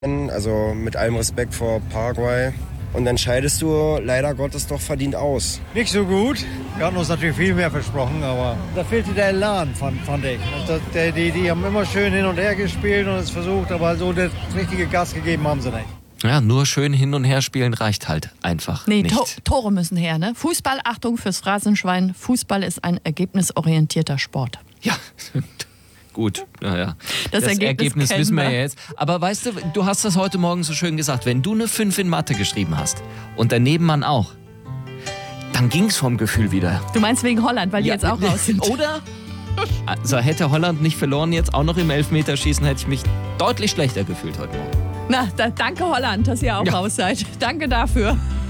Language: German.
Also mit allem Respekt vor Paraguay. Und dann scheidest du leider Gottes doch verdient aus. Nicht so gut. Wir hatten uns natürlich viel mehr versprochen, aber da fehlte der Elan, fand ich. Und die haben immer schön hin und her gespielt und es versucht, aber so das richtige Gas gegeben haben sie nicht. Ja, nur schön hin und her spielen reicht halt einfach nicht. Tore müssen her, ne? Fußball, Achtung fürs Phrasenschwein, Fußball ist ein ergebnisorientierter Sport. Ja, gut, naja. Das Ergebnis wissen wir ja jetzt. Aber weißt du, du hast das heute Morgen so schön gesagt, wenn du eine 5 in Mathe geschrieben hast und der Nebenmann auch, dann ging's vom Gefühl wieder. Du meinst wegen Holland, weil die jetzt auch raus sind. Oder? Also hätte Holland nicht verloren, jetzt auch noch im Elfmeterschießen, hätte ich mich deutlich schlechter gefühlt heute Morgen. Na, danke Holland, dass ihr auch raus seid. Danke dafür.